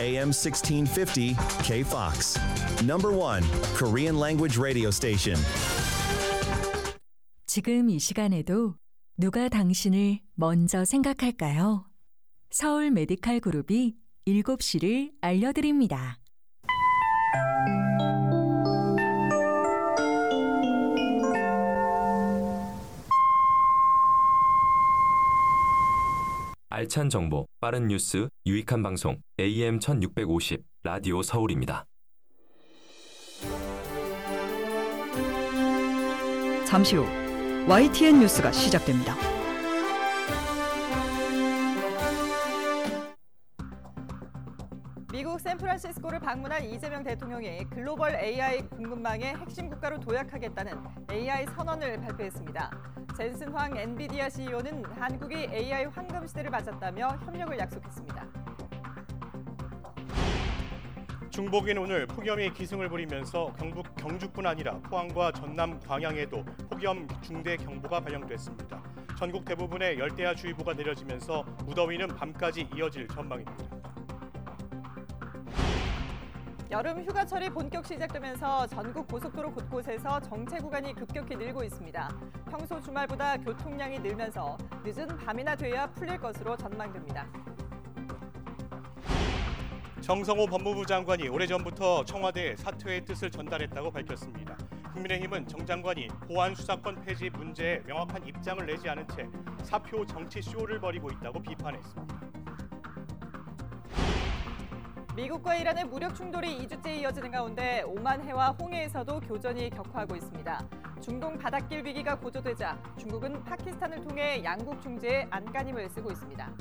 AM 1650 KFOX. Number 1 Korean language radio station. 지금 이 시간에도 누가 당신을 먼저 생각할까요? 서울 메디칼 그룹이 7시를 알려드립니다. 알찬 정보, 빠른 뉴스, 유익한 방송 AM 1650 라디오 서울입니다. 잠시 후 YTN 뉴스가 시작됩니다. 미국 샌프란시스코를 방문한 이재명 대통령이 글로벌 AI 공급망의 핵심 국가로 도약하겠다는 AI 선언을 발표했습니다. 젠슨 황 엔비디아 CEO는 한국이 AI 황금 시대를 맞았다며 협력을 약속했습니다. 중복인 오늘 폭염이 기승을 부리면서 경주뿐 아니라 포항과 전남 광양에도 폭염 중대 경보가 발령됐습니다. 전국 대부분에 열대야 주의보가 내려지면서 무더위는 밤까지 이어질 전망입니다. 여름 휴가철이 본격 시작되면서 전국 고속도로 곳곳에서 정체 구간이 급격히 늘고 있습니다. 평소 주말보다 교통량이 늘면서 늦은 밤이나 돼야 풀릴 것으로 전망됩니다. 정성호 법무부 장관이 오래전부터 청와대에 사퇴의 뜻을 전달했다고 밝혔습니다. 국민의힘은 정 장관이 보안 수사권 폐지 문제에 명확한 입장을 내지 않은 채 사표 정치 쇼를 벌이고 있다고 비판했습니다. 미국과 이란의 무력 충돌이 2주째 이어지는 가운데 오만해와 홍해에서도 교전이 격화하고 있습니다. 중동 바닷길 위기가 고조되자 중국은 파키스탄을 통해 양국 중재에 안간힘을 쓰고 있습니다.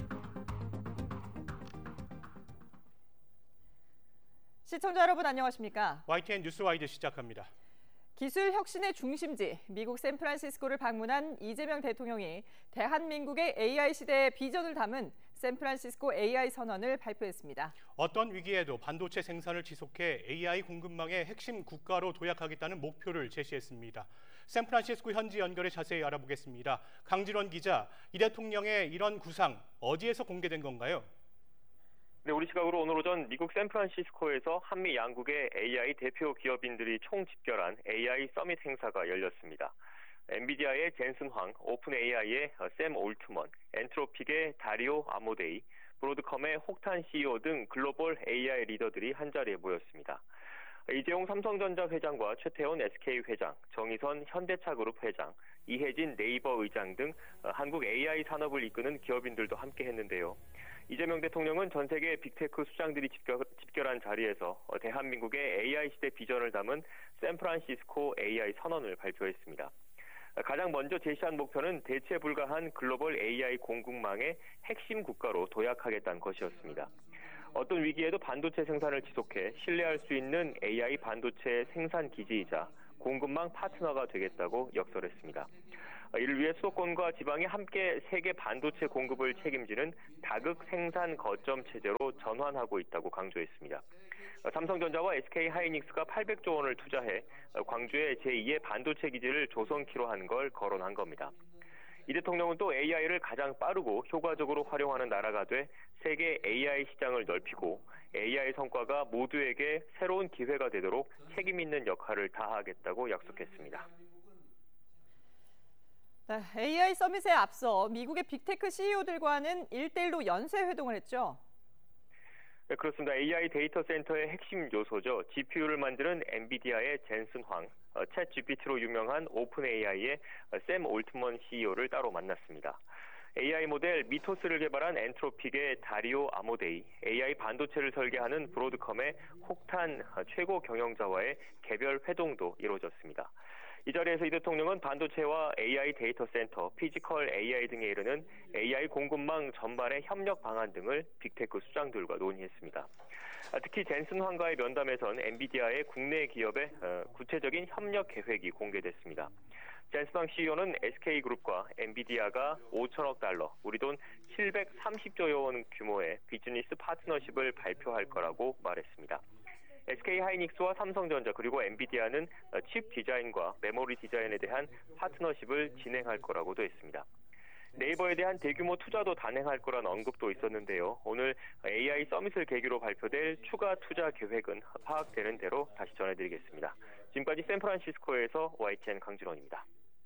시청자 여러분 안녕하십니까? YTN 뉴스와이드 시작합니다. 기술 혁신의 중심지 미국 샌프란시스코를 방문한 이재명 대통령이 대한민국의 AI 시대의 비전을 담은 샌프란시스코 AI 선언을 발표했습니다. 어떤 위기에도 반도체 생산을 지속해 AI 공급망의 핵심 국가로 도약하겠다는 목표를 제시했습니다. 샌프란시스코 현지 연결에 자세히 알아보겠습니다. 강진원 기자, 이 대통령의 이런 구상 어디에서 공개된 건가요? 네, 우리 시각으로 오늘 오전 미국 샌프란시스코에서 한미 양국의 AI 대표 기업인들이 총집결한 AI 서밋 행사가 열렸습니다. 엔비디아의 젠슨 황, 오픈 AI의 샘 올트먼, 엔트로픽의 다리오 아모데이, 브로드컴의 혹탄 CEO 등 글로벌 AI 리더들이 한자리에 모였습니다. 이재용 삼성전자 회장과 최태원 SK 회장, 정의선 현대차그룹 회장, 이혜진 네이버 의장 등 한국 AI 산업을 이끄는 기업인들도 함께 했는데요. 이재명 대통령은 전 세계 빅테크 수장들이 집결한 자리에서 대한민국의 AI 시대 비전을 담은 샌프란시스코 AI 선언을 발표했습니다. 가장 먼저 제시한 목표는 대체 불가한 글로벌 AI 공급망의 핵심 국가로 도약하겠다는 것이었습니다. 어떤 위기에도 반도체 생산을 지속해 신뢰할 수 있는 AI 반도체 생산 기지이자 공급망 파트너가 되겠다고 역설했습니다. 이를 위해 수도권과 지방이 함께 세계 반도체 공급을 책임지는 다극 생산 거점 체제로 전환하고 있다고 강조했습니다. 삼성전자와 SK하이닉스가 800조 원을 투자해 광주의 제2의 반도체 기지를 조성키로 한 걸 거론한 겁니다. 이 대통령은 또 AI를 가장 빠르고 효과적으로 활용하는 나라가 돼 세계 AI 시장을 넓히고 AI 성과가 모두에게 새로운 기회가 되도록 책임 있는 역할을 다하겠다고 약속했습니다. 네, AI 서밋에 앞서 미국의 빅테크 CEO들과는 1대1로 연쇄 회동을 했죠. 네, 그렇습니다. AI 데이터 센터의 핵심 요소죠. GPU를 만드는 엔비디아의 젠슨 황, 챗 GPT로 유명한 오픈 AI의 샘 올트먼 CEO를 따로 만났습니다. AI 모델 미토스를 개발한 엔트로픽의 다리오 아모데이, AI 반도체를 설계하는 브로드컴의 혹탄 최고 경영자와의 개별 회동도 이루어졌습니다. 이 자리에서 이 대통령은 반도체와 AI 데이터 센터, 피지컬 AI 등에 이르는 AI 공급망 전반의 협력 방안 등을 빅테크 수장들과 논의했습니다. 특히 젠슨 황과의 면담에선 엔비디아의 국내 기업의 구체적인 협력 계획이 공개됐습니다. 젠슨 황 CEO는 SK그룹과 엔비디아가 5천억 달러, 우리 돈 730조 원 규모의 비즈니스 파트너십을 발표할 거라고 말했습니다. SK하이닉스와 삼성전자 그리고 엔비디아는 칩 디자인과 메모리 디자인에 대한 파트너십을 진행할 거라고도 했습니다. 네이버에 대한 대규모 투자도 단행할 거란 언급도 있었는데요. 오늘 AI 서밋을 계기로 발표될 추가 투자 계획은 파악되는 대로 다시 전해드리겠습니다. 지금까지 샌프란시스코에서 YTN 강진원입니다.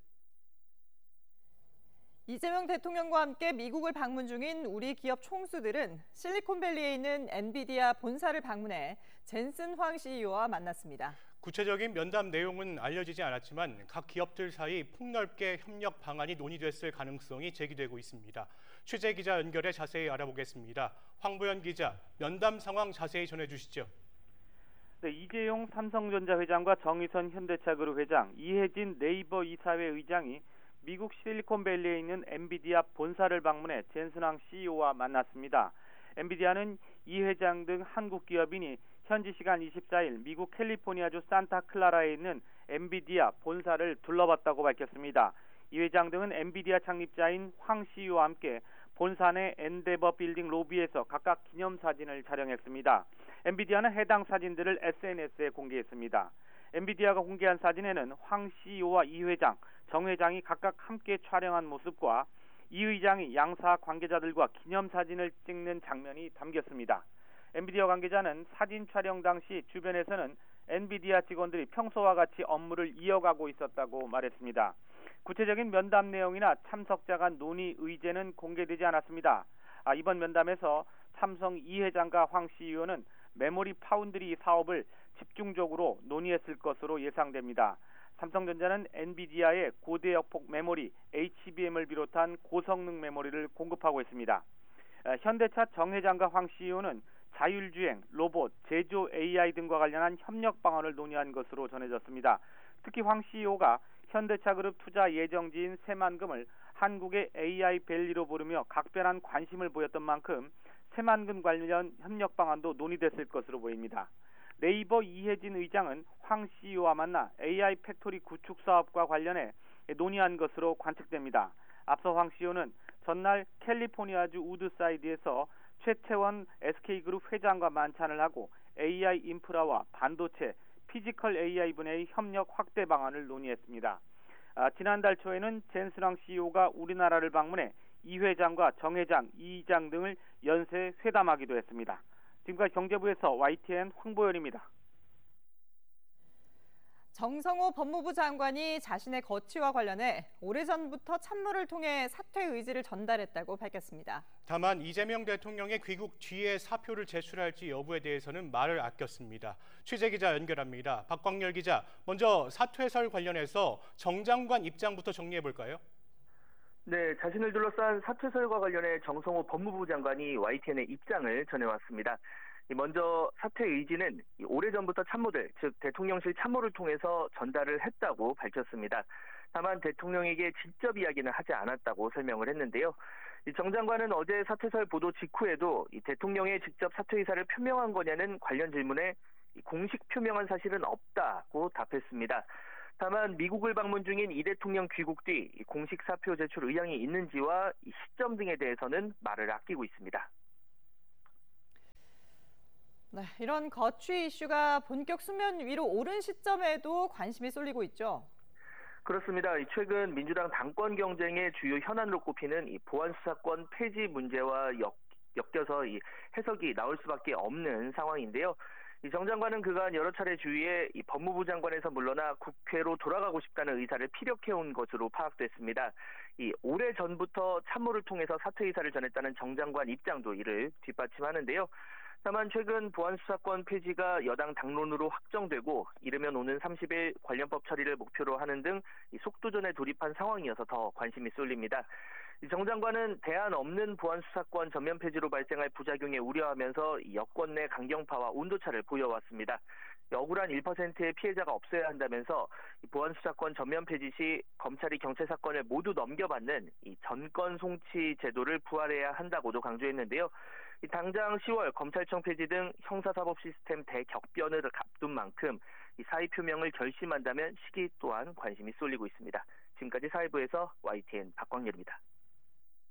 이재명 대통령과 함께 미국을 방문 중인 우리 기업 총수들은 실리콘밸리에 있는 엔비디아 본사를 방문해 젠슨 황 CEO와 만났습니다. 구체적인 면담 내용은 알려지지 않았지만 각 기업들 사이 폭넓게 협력 방안이 논의됐을 가능성이 제기되고 있습니다. 취재 기자 연결해 자세히 알아보겠습니다. 황보연 기자, 면담 상황 자세히 전해주시죠. 네, 이재용 삼성전자 회장과 정의선 현대차그룹 회장, 이혜진 네이버 이사회 의장이 미국 실리콘밸리에 있는 엔비디아 본사를 방문해 젠슨 황 CEO와 만났습니다. 엔비디아는 이 회장 등 한국 기업인이 현지 시간 24일 미국 캘리포니아주 산타클라라에 있는 엔비디아 본사를 둘러봤다고 밝혔습니다. 이 회장 등은 엔비디아 창립자인 황 CEO와 함께 본사 내 엔데버 빌딩 로비에서 각각 기념사진을 촬영했습니다. 엔비디아는 해당 사진들을 SNS에 공개했습니다. 엔비디아가 공개한 사진에는 황 CEO와 이 회장, 정 회장이 각각 함께 촬영한 모습과 이 의장이 양사 관계자들과 기념사진을 찍는 장면이 담겼습니다. 엔비디아 관계자는 사진 촬영 당시 주변에서는 엔비디아 직원들이 평소와 같이 업무를 이어가고 있었다고 말했습니다. 구체적인 면담 내용이나 참석자 간 논의 의제는 공개되지 않았습니다. 이번 면담에서 삼성 이 회장과 황 CEO는 메모리 파운드리 사업을 집중적으로 논의했을 것으로 예상됩니다. 삼성전자는 엔비디아의 고대역폭 메모리 HBM을 비롯한 고성능 메모리를 공급하고 있습니다. 현대차 정 회장과 황 CEO는 자율주행, 로봇, 제조 AI 등과 관련한 협력 방안을 논의한 것으로 전해졌습니다. 특히 황 CEO가 현대차그룹 투자 예정지인 새만금을 한국의 AI 밸리로 부르며 각별한 관심을 보였던 만큼 새만금 관련 협력 방안도 논의됐을 것으로 보입니다. 네이버 이혜진 의장은 황 CEO와 만나 AI 팩토리 구축 사업과 관련해 논의한 것으로 관측됩니다. 앞서 황 CEO는 전날 캘리포니아주 우드사이드에서 최태원 SK그룹 회장과 만찬을 하고 AI 인프라와 반도체, 피지컬 AI 분야의 협력 확대 방안을 논의했습니다. 지난달 초에는 젠슨 황 CEO가 우리나라를 방문해 이 회장과 정 회장, 이 의장 등을 연쇄 회담하기도 했습니다. 지금까지 경제부에서 YTN 황보연입니다. 정성호 법무부 장관이 자신의 거취와 관련해 오래전부터 참모를 통해 사퇴 의지를 전달했다고 밝혔습니다. 다만 이재명 대통령의 귀국 뒤에 사표를 제출할지 여부에 대해서는 말을 아꼈습니다. 취재 기자 연결합니다. 박광열 기자, 먼저 사퇴설 관련해서 정 장관 입장부터 정리해 볼까요? 네, 자신을 둘러싼 사퇴설과 관련해 정성호 법무부 장관이 YTN의 입장을 전해왔습니다. 먼저 사퇴 의지는 오래전부터 참모들, 즉 대통령실 참모를 통해서 전달을 했다고 밝혔습니다. 다만 대통령에게 직접 이야기는 하지 않았다고 설명을 했는데요. 정 장관은 어제 사퇴설 보도 직후에도 대통령의 직접 사퇴 의사를 표명한 거냐는 관련 질문에 공식 표명한 사실은 없다고 답했습니다. 다만 미국을 방문 중인 이 대통령 귀국 뒤 공식 사표 제출 의향이 있는지와 시점 등에 대해서는 말을 아끼고 있습니다. 네, 이런 거취 이슈가 본격 수면 위로 오른 시점에도 관심이 쏠리고 있죠. 그렇습니다. 최근 민주당 당권 경쟁의 주요 현안으로 꼽히는 이 보안수사권 폐지 문제와 엮여서 이 해석이 나올 수밖에 없는 상황인데요. 정 장관은 그간 여러 차례 주위에 이 법무부 장관에서 물러나 국회로 돌아가고 싶다는 의사를 피력해온 것으로 파악됐습니다. 오래 전부터 참모를 통해서 사퇴 의사를 전했다는 정 장관 입장도 이를 뒷받침하는데요. 다만 최근 보안수사권 폐지가 여당 당론으로 확정되고 이르면 오는 30일 관련법 처리를 목표로 하는 등 속도전에 돌입한 상황이어서 더 관심이 쏠립니다. 정 장관은 대안 없는 보안수사권 전면 폐지로 발생할 부작용에 우려하면서 여권 내 강경파와 온도차를 보여왔습니다. 억울한 1%의 피해자가 없어야 한다면서 보안수사권 전면 폐지 시 검찰이 경찰 사건을 모두 넘겨받는 이 전권 송치 제도를 부활해야 한다고도 강조했는데요. 당장 10월 검찰청 폐지 등 형사사법 시스템 대격변을 앞둔 만큼 사의 표명을 결심한다면 시기 또한 관심이 쏠리고 있습니다. 지금까지 사회부에서 YTN 박광렬입니다.